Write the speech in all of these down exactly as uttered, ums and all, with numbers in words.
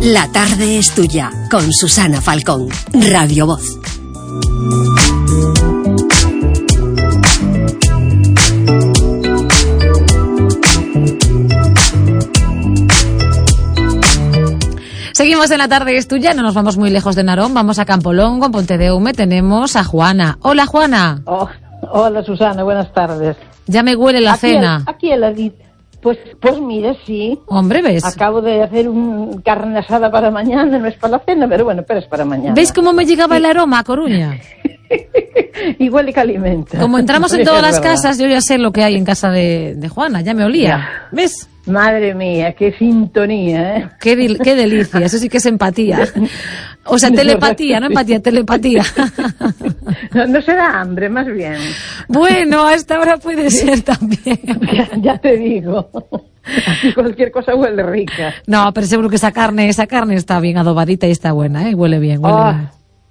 La tarde es tuya, con Susana Falcón, Radio Voz. Seguimos en La tarde es tuya, no nos vamos muy lejos de Narón, vamos a Campolongo, en Pontedeume, tenemos a Juana. Hola, Juana. Oh, hola, Susana, buenas tardes. Ya me huele la aquí cena. El, aquí el Adit. Pues, pues mira, sí. Hombre, ¿ves? Acabo de hacer un carne asada para mañana, no es para la cena, pero bueno, pero es para mañana. ¿Veis cómo me llegaba el aroma a Coruña? Y huele que alimenta. Como entramos en Eso todas es las verdad. casas, yo ya sé lo que hay en casa de, de Juana, ya me olía. Ya. ¿Ves? Madre mía, qué sintonía, ¿eh? Qué, dil- qué delicia, eso sí que es empatía. O sea, De telepatía, no verdad que empatía, telepatía. No, no será hambre, más bien. Bueno, a esta hora puede ser también. Ya, ya te digo. Aquí cualquier cosa huele rica. No, pero seguro que esa carne, esa carne está bien adobadita y está buena, ¿eh? Huele bien, huele Oh, bien.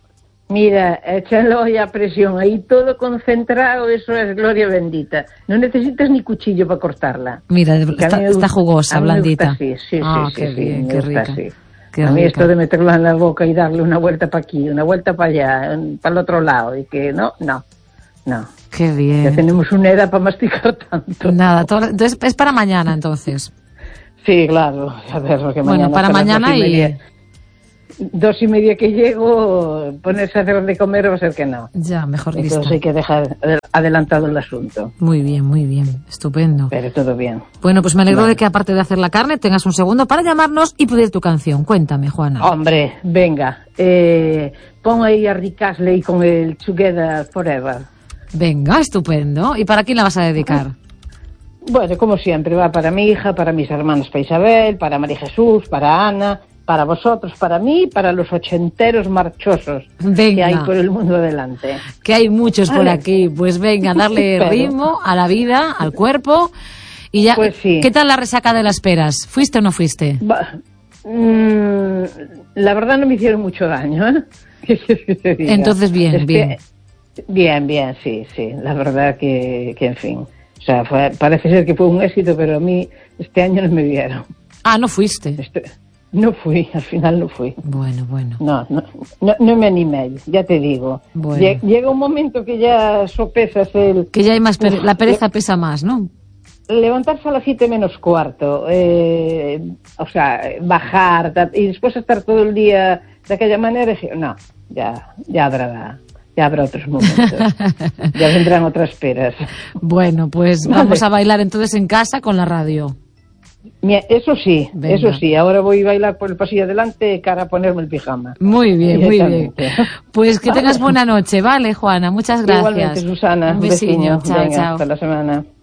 mira, échalo ya a presión, ahí todo concentrado, eso es gloria bendita. No necesitas ni cuchillo para cortarla. Mira, Porque a está, mí me está gusta- jugosa, a mí me blandita. gusta así, sí, Ah, sí, qué sí, sí, bien, me qué gusta rica. así. Qué a mí rica. esto de meterlo en la boca y darle una vuelta para aquí, una vuelta para allá, un- para el otro lado, y que no, no, no. Qué Ya bien. tenemos una edad para masticar tanto. Nada, todo- entonces es para mañana, entonces. Sí, claro, a ver, porque Bueno, mañana para hasta las mañana dos y... y- media, dos y media que llego, ponerse a hacer de comer va a ser que no. Ya, mejor lista. Entonces hay que dejar adelantado el asunto. Muy bien, muy bien, estupendo. Pero todo bien. Bueno, pues me alegro Bueno. de que aparte de hacer la carne tengas un segundo para llamarnos y pedir tu canción. Cuéntame, Juana. Hombre, venga, eh, pon ahí a Rick Astley con el Together Forever. Venga, estupendo. ¿Y para quién la vas a dedicar? Bueno, como siempre, va para mi hija, para mis hermanos, para Isabel, para María Jesús, para Ana, para vosotros, para mí, para los ochenteros marchosos Venga. que hay por el mundo adelante. Que hay muchos por Vale. aquí. Pues venga, darle Pero- ritmo a la vida, al cuerpo. Y ya, Pues sí. ¿qué tal la resaca de las peras? ¿Fuiste o no fuiste? Va- mm, la verdad no me hicieron mucho daño, ¿eh? ¿Qué quieres que te diga? Entonces, bien, Es que- bien. Bien, bien, sí, sí. La verdad que, que en fin. O sea, fue, parece ser que fue un éxito, pero a mí este año no me vieron. Ah, no fuiste. Este- no fui, al final no fui. Bueno, bueno. No, no, no, no me animé, ya te digo. Bueno. Lle- Llega un momento que ya sopesas el... Que ya hay más pere- Uf, la pereza pesa más, ¿no? levantarse a las siete menos cuarto, eh, o sea, bajar ta- y después estar todo el día de aquella manera, dije, no, ya, ya habrá, ya habrá otros momentos, ya vendrán otras peras. Bueno, pues Vale. vamos a bailar entonces en casa con la radio. Mira, eso sí, Venga. eso sí, ahora voy a bailar por el pasillo adelante cara a ponerme el pijama. Muy bien, muy bien. Directamente. Pues que tengas buena noche, ¿vale, Juana? Muchas gracias. Igualmente, Susana, Un un besiño. besiño. Chao, Venga, chao. hasta la semana.